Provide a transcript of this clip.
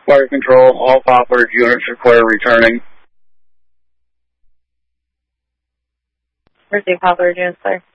Fire control, all Poplar units require returning. Receive Poplar units, sir.